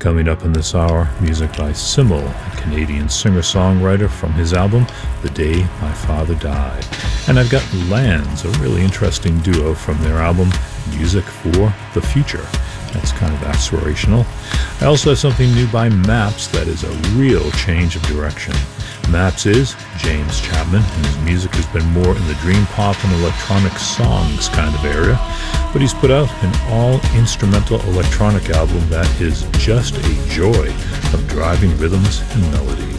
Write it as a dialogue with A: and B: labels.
A: Coming up in this hour, music by Simmel, a Canadian singer-songwriter from his album The Day My Father Died. And I've got Lands, a really interesting duo from their album Music for the Future. That's kind of aspirational. I also have something new by Maps that is a real change of direction. Maps is James Chapman, and his music has been more in the dream pop and electronic songs kind of area, but he's put out an all-instrumental electronic album that is just a joy of driving rhythms and melodies.